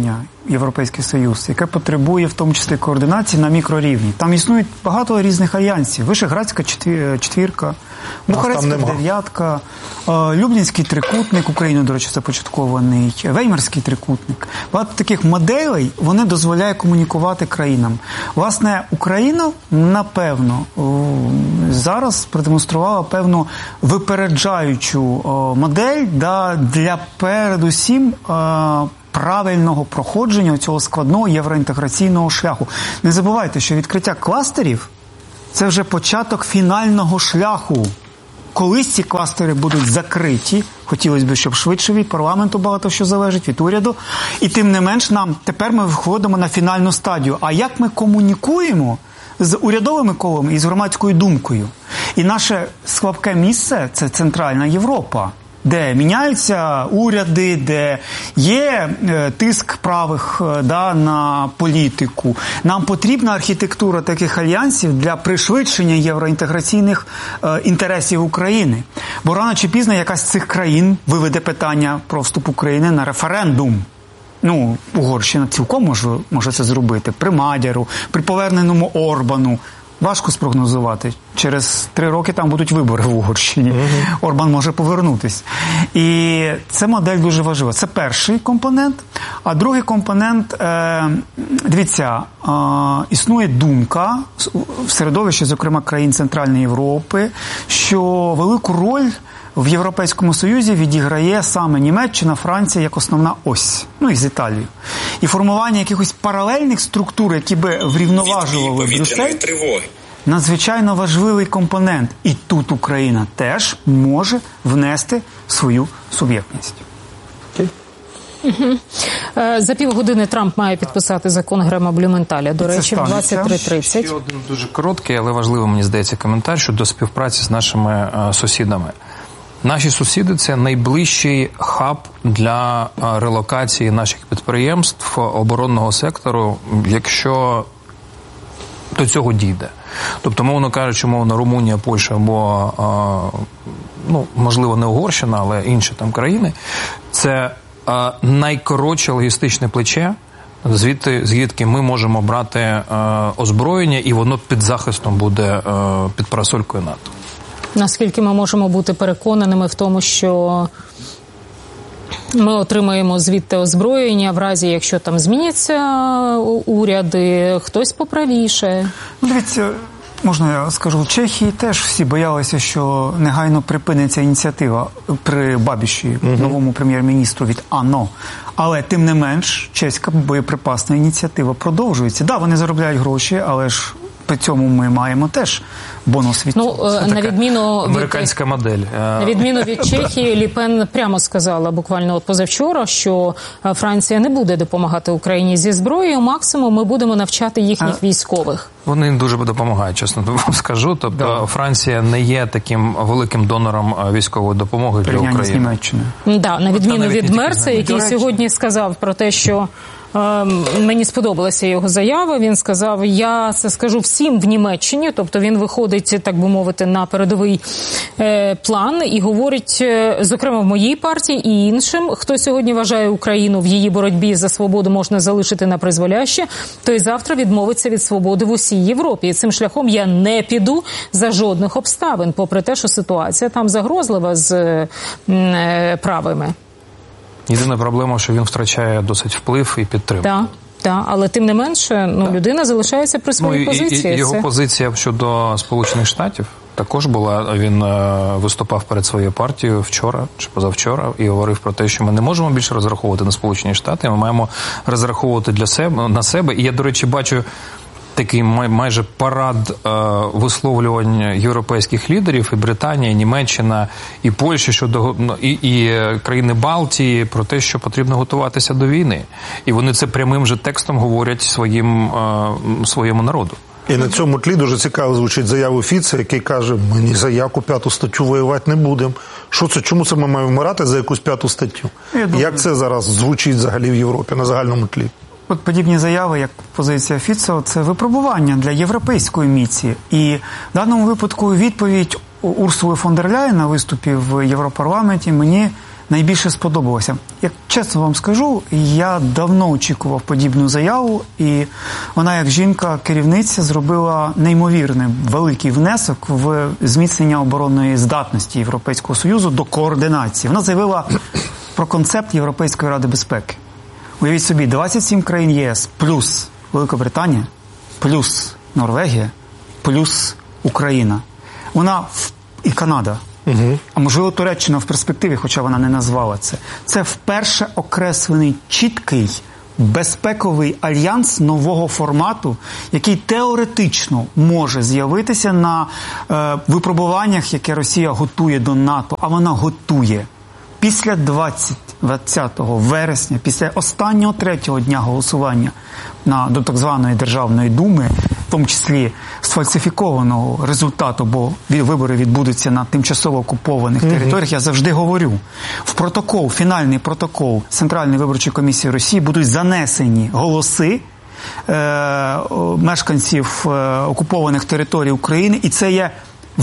Європейський Союз, яке потребує в тому числі координації на мікрорівні. Там існують багато різних альянсів. Вишеградська четвірка, Бухарестська дев'ятка, Люблінський трикутник, Україною, до речі, започаткований, Веймарський трикутник. Багато таких моделей, вони дозволяють комунікувати країнам. Власне, Україна, напевно, зараз продемонструвала певну випереджаючу модель для передусім правильного проходження цього складного євроінтеграційного шляху. Не забувайте, що відкриття кластерів – це вже початок фінального шляху. Колись ці кластери будуть закриті, хотілося б, щоб швидше, від парламенту багато що залежить, від уряду, і тим не менш тепер ми виходимо на фінальну стадію. А як ми комунікуємо з урядовими колами і з громадською думкою? І наше слабке місце – це Центральна Європа, де міняються уряди, де є тиск правих на політику. Нам потрібна архітектура таких альянсів для пришвидшення євроінтеграційних інтересів України. Бо рано чи пізно якась з цих країн виведе питання про вступ України на референдум. Угорщина цілком може це зробити. При Мадяру, при поверненому Орбану. Важко спрогнозувати. Через 3 роки там будуть вибори в Угорщині. Орбан може повернутись. І ця модель дуже важлива. Це перший компонент. А другий компонент, дивіться, існує думка в середовищі, зокрема, країн Центральної Європи, що велику роль в Європейському Союзі відіграє саме Німеччина, Франція як основна ось, і з Італією. І формування якихось паралельних структур, які би врівноважували Брюссель, надзвичайно важливий компонент. І тут Україна теж може внести свою суб'єктність. За півгодини Трамп має підписати закон Грема Блюменталя, до речі, в 23:30. Ще один дуже короткий, але важливий, мені здається, коментар щодо співпраці з нашими сусідами. Наші сусіди – це найближчий хаб для релокації наших підприємств оборонного сектору, якщо до цього дійде. Тобто, мовно кажучи, Румунія, Польща або, можливо, не Угорщина, але інші там країни – це найкоротше логістичне плече, звідки ми можемо брати озброєння, і воно під захистом буде під парасолькою НАТО. Наскільки ми можемо бути переконаними в тому, що ми отримаємо звідти озброєння в разі, якщо там зміняться уряди, хтось поправіше? Дивіться, можна я скажу, в Чехії теж всі боялися, що негайно припиниться ініціатива при Бабіші, новому прем'єр-міністру від АНО. Але, тим не менш, чеська боєприпасна ініціатива продовжується. Так, вони заробляють гроші, але ж при цьому ми маємо теж бонус від цього. На відміну американська модель. На відміну від Чехії, Лі Пен прямо сказала буквально позавчора, що Франція не буде допомагати Україні зі зброєю, максимум ми будемо навчати їхніх військових. Вони дуже допомагають, чесно вам скажу. Тобто Франція не є таким великим донором військової допомоги для України. З Німеччиною. На відміну від Мерца, який сьогодні сказав про те, що мені сподобалася його заява. Він сказав, я це скажу всім в Німеччині, тобто він виходить, так би мовити, на передовий план і говорить, зокрема в моїй партії і іншим, хто сьогодні вважає Україну в її боротьбі за свободу можна залишити на призволяще, той завтра відмовиться від свободи в усій Європі. І цим шляхом я не піду за жодних обставин, попри те, що ситуація там загрозлива з правими. Єдина проблема, що він втрачає досить вплив і підтримку. Так, але тим не менше, людина залишається при своїй позиції. І його позиція щодо Сполучених Штатів також була. Він виступав перед своєю партією вчора чи позавчора і говорив про те, що ми не можемо більше розраховувати на Сполучені Штати, ми маємо розраховувати на себе. І я, до речі, бачу такий майже парад висловлювань європейських лідерів, і Британія, і Німеччина, і Польща, і країни Балтії, про те, що потрібно готуватися до війни. І вони це прямим же текстом говорять своєму народу. І на цьому тлі дуже цікаво звучить заява Фіца, який каже, ми ні за яку 5 статтю воювати не будемо. Що це? Чому це ми маємо вмирати за якусь 5 статтю? Як це зараз звучить взагалі в Європі на загальному тлі? От подібні заяви, як позиція Фіцо, це випробування для європейської міції. І в даному випадку відповідь Урсули фон дер Ляєн на виступі в Європарламенті мені найбільше сподобалося? Як чесно вам скажу, я давно очікував подібну заяву, і вона, як жінка-керівниця, зробила неймовірний великий внесок в зміцнення оборонної здатності Європейського Союзу до координації. Вона заявила про концепт Європейської Ради безпеки. Уявіть собі, 27 країн ЄС плюс Великобританія, плюс Норвегія, плюс Україна. Вона і Канада. А можливо, Туреччина в перспективі, хоча вона не назвала це. Це вперше окреслений чіткий безпековий альянс нового формату, який теоретично може з'явитися на випробуваннях, яке Росія готує до НАТО, а вона готує. Після 20 вересня, після останнього 3-го дня голосування до так званої Державної думи, в тому числі сфальсифікованого результату, бо вибори відбудуться на тимчасово окупованих територіях, я завжди говорю, в протокол, фінальний протокол Центральної виборчої комісії Росії будуть занесені голоси мешканців окупованих територій України, і це є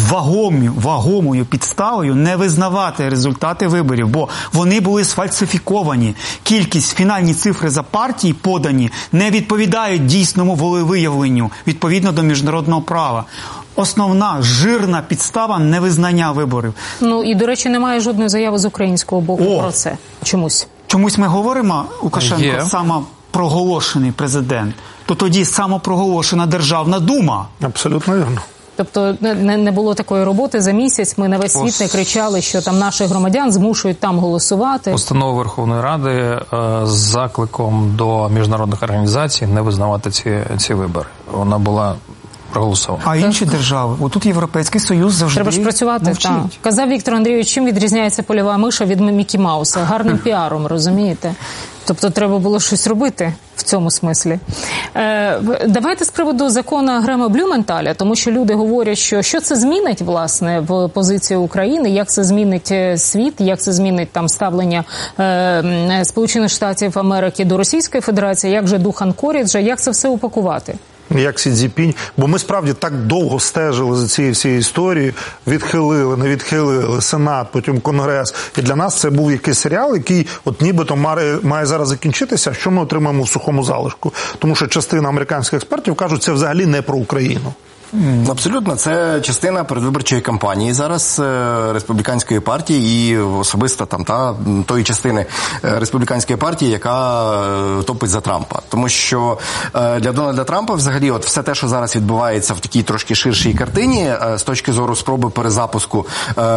вагомою підставою не визнавати результати виборів, бо вони були сфальсифіковані. Фінальні цифри за партії подані не відповідають дійсному волевиявленню відповідно до міжнародного права. Основна, жирна підстава невизнання виборів. Ну і, до речі, немає жодної заяви з українського боку про це. Чомусь. Чомусь ми говоримо, Лукашенко самопроголошений президент, то тоді самопроголошена Державна дума. Абсолютно вірно. Тобто не було такої роботи за місяць, ми на весь світ не кричали, що там наших громадян змушують там голосувати. Постанова Верховної Ради з закликом до міжнародних організацій не визнавати ці вибори. Вона була проголосована. А інші держави? Отут Європейський Союз завжди треба ж працювати. Так. Казав Віктор Андрійович, чим відрізняється польова миша від Мікі Мауса? Гарним піаром, розумієте? Тобто треба було щось робити в цьому смислі. Давайте з приводу закону Грема Блюменталя, тому що люди говорять, що це змінить, власне, в позиції України, як це змінить світ, як це змінить там ставлення Сполучених Штатів Америки до Російської Федерації, як же дух Анкоріджа, як це все упакувати? Як Сі Цзіньпінь, бо ми справді так довго стежили за цією всією історією, відхилили, не відхилили, Сенат, потім Конгрес. І для нас це був якийсь серіал, який от нібито має зараз закінчитися, що ми отримаємо в сухому залишку. Тому що частина американських експертів кажуть, це взагалі не про Україну. Абсолютно, це частина передвиборчої кампанії зараз республіканської партії і особисто тої частини республіканської партії, яка топить за Трампа. Тому що для Дональда Трампа взагалі от все те, що зараз відбувається в такій трошки ширшій картині, з точки зору спроби перезапуску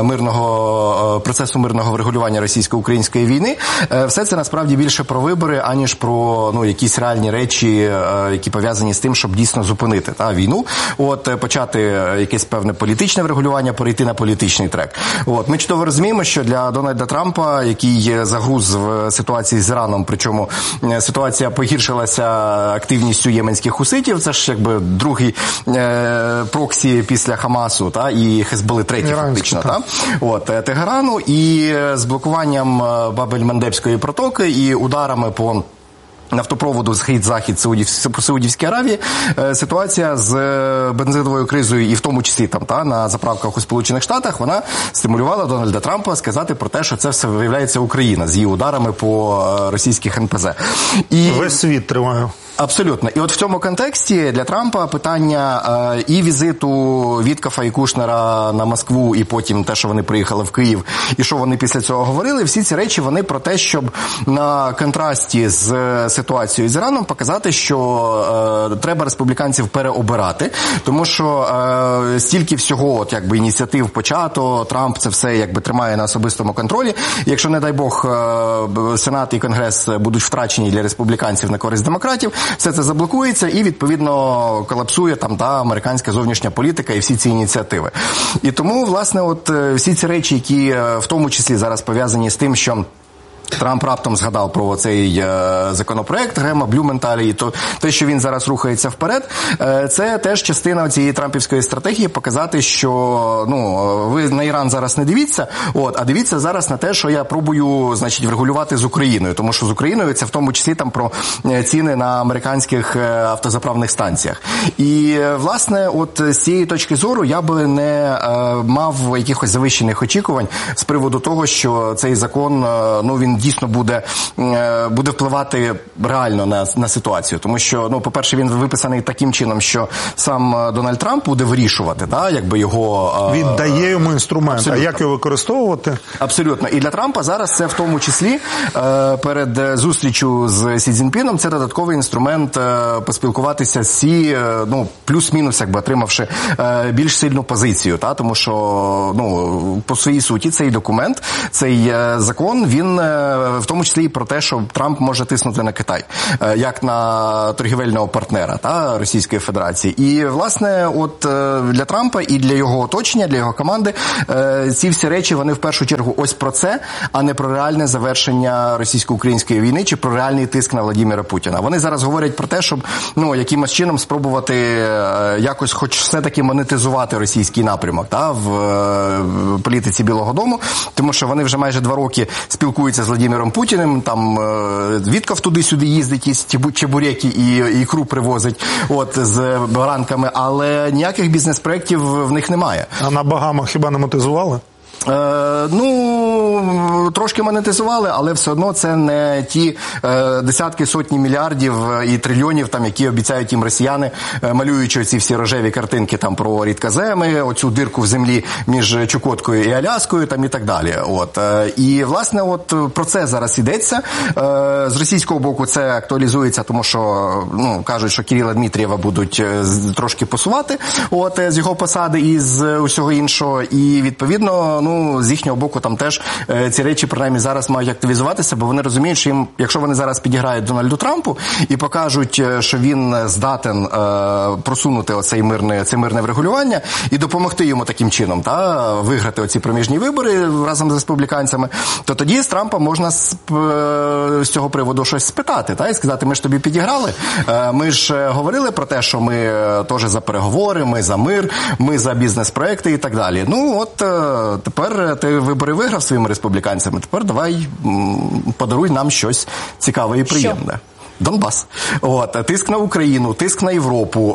процесу мирного врегулювання російсько-української війни, все це насправді більше про вибори, аніж про якісь реальні речі, які пов'язані з тим, щоб дійсно зупинити війну. Почати якесь певне політичне врегулювання, перейти на політичний трек. Ми чудово розуміємо, що для Дональда Трампа, який загруз в ситуації з Іраном, причому ситуація погіршилася активністю єменських хуситів, це ж якби другий проксі після Хамасу, і Хезболи третій фактично, Тегерану, і з блокуванням Бабель-Мандебської протоки і ударами по нафтопроводу Схід-Захід Саудівської Аравії, ситуація з бензиновою кризою і в тому числі на заправках у Сполучених Штатах, вона стимулювала Дональда Трампа сказати про те, що це все виявляється Україна з її ударами по російських НПЗ. І весь світ тримає. Абсолютно. І от в цьому контексті для Трампа питання і візиту Віткофа і Кушнера на Москву, і потім те, що вони приїхали в Київ, і що вони після цього говорили, всі ці речі, вони про те, щоб на контрасті з ситуацією з Іраном показати, що треба республіканців переобирати, тому що стільки всього, ініціатив почато, Трамп це все тримає на особистому контролі. І якщо, не дай Бог, Сенат і Конгрес будуть втрачені для республіканців на користь демократів, все це заблокується і, відповідно, колапсує американська зовнішня політика і всі ці ініціативи. І тому, власне, всі ці речі, які в тому числі зараз пов'язані з тим, що Трамп раптом згадав про цей законопроект Грема, Блюменталя, і те, що він зараз рухається вперед, це теж частина цієї трампівської стратегії показати, що ви на Іран зараз не дивіться, а дивіться зараз на те, що я пробую, значить, врегулювати з Україною, тому що з Україною це в тому числі там про ціни на американських автозаправних станціях. І, власне, от з цієї точки зору я би не мав якихось завищених очікувань з приводу того, що цей закон, він дійсно буде впливати реально на ситуацію. Тому що, по-перше, він виписаний таким чином, що сам Дональд Трамп буде вирішувати, якби його... Він дає йому інструмент, абсолютно. А як його використовувати? Абсолютно. І для Трампа зараз це в тому числі перед зустрічю з Сі Цзіньпіном це додатковий інструмент поспілкуватися з Сі, плюс-мінус, якби отримавши більш сильну позицію, тому що, по своїй суті, цей документ, цей закон, він в тому числі і про те, що Трамп може тиснути на Китай, як на торгівельного партнера Російської Федерації. І, власне, от для Трампа і для його оточення, для його команди, ці всі речі, вони в першу чергу ось про це, а не про реальне завершення російсько-української війни чи про реальний тиск на Владимира Путіна. Вони зараз говорять про те, щоб, якимось чином спробувати якось хоч все-таки монетизувати російський напрямок в політиці Білого Дому, тому що вони вже майже 2 роки спілкуються з Владимиром Путіним, там Вітков туди-сюди їздить, із чебуреки і ікру привозить з баранками, але ніяких бізнес-проєктів в них немає. А на Багамах хіба не монетизували? Трошки монетизували, але все одно це не ті десятки, сотні мільярдів і трильйонів, які обіцяють їм росіяни, малюючи ці всі рожеві картинки про рідкоземи, оцю дирку в землі між Чукоткою і Аляскою і так далі. І, власне, про це зараз йдеться. З російського боку це актуалізується, тому що, кажуть, що Кирила Дмитрієва будуть трошки посувати з його посади і з усього іншого. І, відповідно, з їхнього боку там теж ці речі, принаймні, зараз мають активізуватися, бо вони розуміють, що якщо вони зараз підіграють Дональду Трампу і покажуть, що він здатен просунути це мирне врегулювання і допомогти йому таким чином виграти оці проміжні вибори разом з республіканцями, то тоді з Трампа можна з цього приводу щось спитати і сказати, ми ж тобі підіграли, ми ж говорили про те, що ми теж за переговори, ми за мир, ми за бізнес-проекти і так далі. Тепер ти вибори виграв своїми республіканцями, тепер давай подаруй нам щось цікаве і приємне. Що? Донбас. Тиск на Україну, тиск на Європу,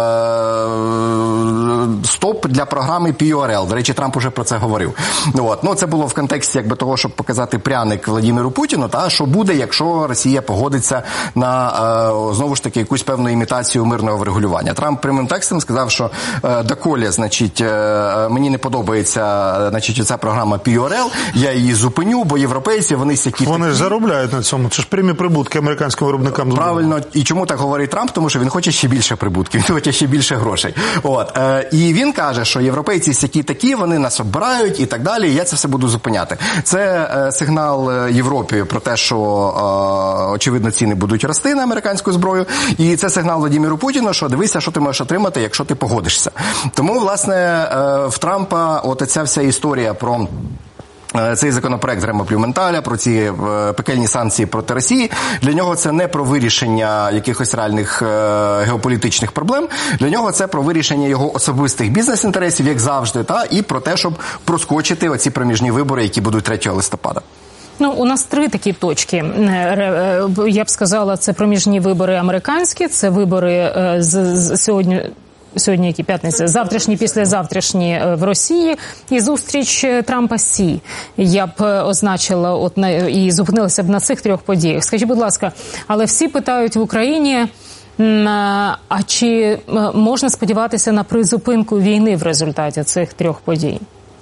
стоп для програми PURL. До речі, Трамп уже про це говорив. Це було в контексті того, щоб показати пряник Владимиру Путіну, що буде, якщо Росія погодиться на, знову ж таки, якусь певну імітацію мирного врегулювання. Трамп прямим текстом сказав, що доколе, мені не подобається, ця програма PURL, я її зупиню, бо європейці, вони сякі... Вони ж заробляють на цьому. Це ж прямі прибутки американським виробникам. Правильно. І чому так говорить Трамп? Тому що він хоче ще більше прибутків, він хоче ще більше грошей. І він каже, що європейці всякі такі, вони нас оббирають і так далі, і я це все буду зупиняти. Це сигнал Європі про те, що, очевидно, ціни будуть рости на американську зброю, і це сигнал Владимиру Путіну, що дивися, що ти можеш отримати, якщо ти погодишся. Тому, власне, в Трампа ця вся історія про цей законопроект Грема Блюменталя, про ці пекельні санкції проти Росії, для нього це не про вирішення якихось реальних геополітичних проблем, для нього це про вирішення його особистих бізнес-інтересів, як завжди, і про те, щоб проскочити оці проміжні вибори, які будуть 3 листопада. У нас 3 такі точки. Я б сказала, це проміжні вибори американські, це вибори сьогодні, які п'ятниця, завтрашні, післязавтрашні в Росії і зустріч Трампа з Сі. Я б означила і зупинилася б на цих 3 подіях. Скажіть, будь ласка, але всі питають в Україні, а чи можна сподіватися на призупинку війни в результаті цих 3 подій?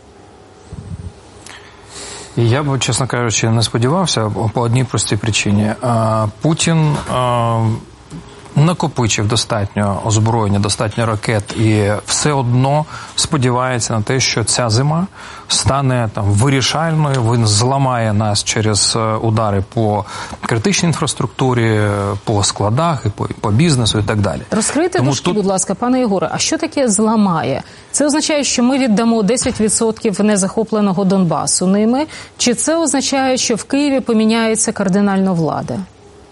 Я б, чесно кажучи, не сподівався по одній простій причині. Путін накопичив достатньо озброєння, достатньо ракет і все одно сподівається на те, що ця зима стане вирішальною, він зламає нас через удари по критичній інфраструктурі, по складах, по бізнесу і так далі. Розкрийте дужки, будь ласка, пане Єгоре, а що таке зламає? Це означає, що ми віддамо 10% незахопленого Донбасу ними? Чи це означає, що в Києві поміняється кардинально влада?